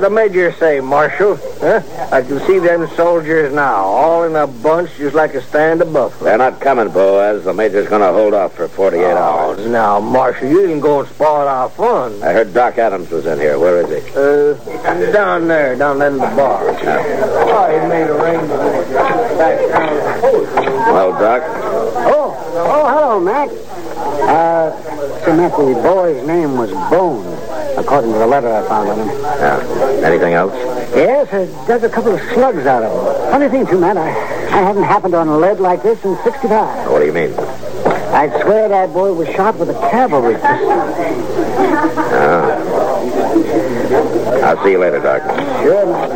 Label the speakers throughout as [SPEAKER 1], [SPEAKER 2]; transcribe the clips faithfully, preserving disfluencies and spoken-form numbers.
[SPEAKER 1] the Major say, Marshal? Huh? I can see them soldiers now, all in a bunch, just like a stand of buffalo.
[SPEAKER 2] They're not coming, Boaz. The Major's going to hold off for forty-eight
[SPEAKER 1] oh,
[SPEAKER 2] hours.
[SPEAKER 1] Now, Marshal, you didn't go and spoil our fun.
[SPEAKER 2] I heard Doc Adams was in here. Where is he?
[SPEAKER 1] Uh, down there, down there in the bar. Oh, he made arrangements back down the post.
[SPEAKER 2] Well, Doc?
[SPEAKER 3] Oh, oh, hello, Mac. Uh, so, Mac, the boy's name was Bone, according to the letter I found on him.
[SPEAKER 2] Yeah. Anything else?
[SPEAKER 3] Yes, it does a couple of slugs out of him. Funny thing, too, Matt, I, I haven't happened on lead like this since sixty-five.
[SPEAKER 2] What do you mean?
[SPEAKER 3] I'd swear that boy was shot with a cavalry pistol.
[SPEAKER 2] Oh. I'll see you later, Doc.
[SPEAKER 3] Sure, Matt.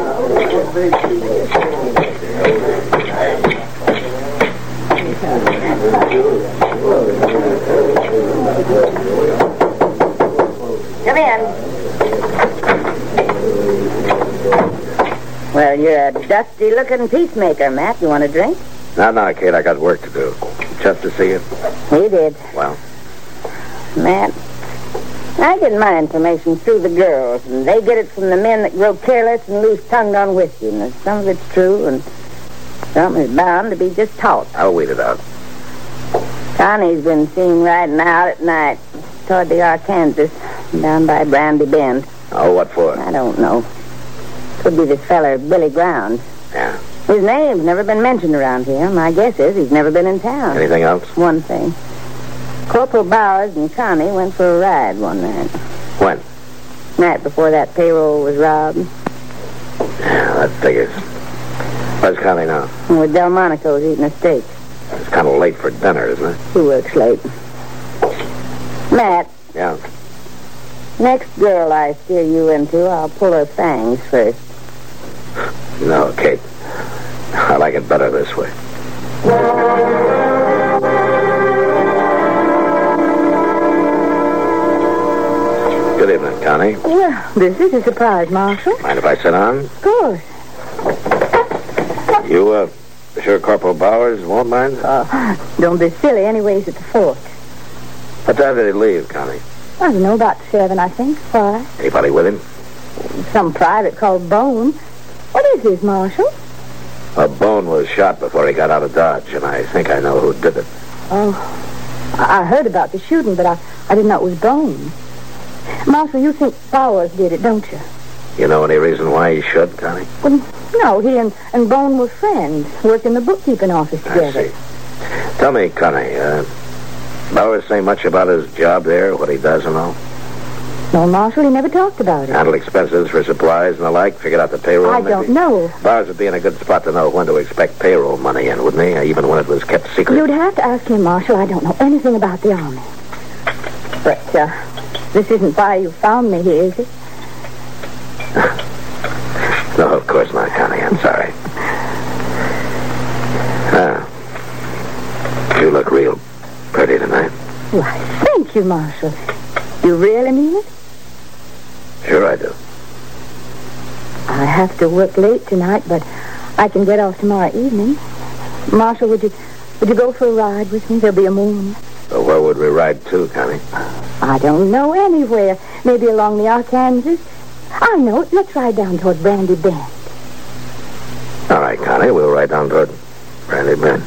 [SPEAKER 4] Come in. Well, you're a dusty-looking peacemaker, Matt. You want a drink?
[SPEAKER 2] No, no, kid, I got work to do. Just to see you?
[SPEAKER 4] He did.
[SPEAKER 2] Well?
[SPEAKER 4] Matt, I get my information through the girls, and they get it from the men that grow careless and loose-tongued on whiskey. And some of it's true, and some is bound to be just talk.
[SPEAKER 2] I'll weed it out.
[SPEAKER 4] Connie's been seen riding out at night toward the Arkansas, down by Brandy Bend.
[SPEAKER 2] Oh, what for?
[SPEAKER 4] I don't know. Could be this feller, Billy Ground.
[SPEAKER 2] Yeah.
[SPEAKER 4] His name's never been mentioned around here. My guess is he's never been in town.
[SPEAKER 2] Anything else?
[SPEAKER 4] One thing. Corporal Bowers and Connie went for a ride one night.
[SPEAKER 2] When?
[SPEAKER 4] Night before that payroll was robbed.
[SPEAKER 2] Yeah, that figures. Where's Connie now?
[SPEAKER 4] With Delmonico's eating a steak.
[SPEAKER 2] It's kind of late for dinner, isn't it?
[SPEAKER 4] He works late. Matt.
[SPEAKER 2] Yeah.
[SPEAKER 4] Next girl I steer you into, I'll pull her fangs first.
[SPEAKER 2] No, Kate. I like it better this way. Good evening, Connie.
[SPEAKER 4] Well, this is a surprise, Marshal.
[SPEAKER 2] Mind if I sit down?
[SPEAKER 4] Of course.
[SPEAKER 2] You, uh, sure Corporal Bowers won't mind?
[SPEAKER 4] Uh, don't be silly. Anyways, at the fort.
[SPEAKER 2] What time did he leave, Connie?
[SPEAKER 4] I don't know, about seven, I think. Five.
[SPEAKER 2] Anybody with him?
[SPEAKER 4] Some private called Bone. What is this, Marshal?
[SPEAKER 2] A Bone was shot before he got out of Dodge, and I think I know who did it.
[SPEAKER 4] Oh, I I heard about the shooting, but I, I didn't know it was Bone. Marshal, you think Bowers did it, don't you?
[SPEAKER 2] You know any reason why he should, Connie?
[SPEAKER 4] Well, no, he and, and Bone were friends, worked in the bookkeeping office together.
[SPEAKER 2] I see. Tell me, Connie, uh, Bowers say much about his job there, what he does and all?
[SPEAKER 4] No, Marshal, he never talked about it.
[SPEAKER 2] Handle expenses for supplies and the like, figured out the payroll,
[SPEAKER 4] I
[SPEAKER 2] maybe?
[SPEAKER 4] don't know.
[SPEAKER 2] Bowers would be in a good spot to know when to expect payroll money in, wouldn't he? Even when it was kept secret.
[SPEAKER 4] You'd have to ask him, Marshal. I don't know anything about the Army. But, uh, this isn't why you found me here, is it?
[SPEAKER 2] No, of course not, Connie. I'm sorry. Ah, you look real pretty tonight.
[SPEAKER 4] Why, thank you, Marshal. You really mean it?
[SPEAKER 2] Sure I do.
[SPEAKER 4] I have to work late tonight, but I can get off tomorrow evening. Marshal, would you would you go for a ride with me? There'll be a moon.
[SPEAKER 2] So where would we ride to, Connie?
[SPEAKER 4] I don't know, anywhere. Maybe along the Arkansas. I know it. Let's ride down toward Brandy Bend.
[SPEAKER 2] All right, Connie, we'll ride down toward Brandy Bend.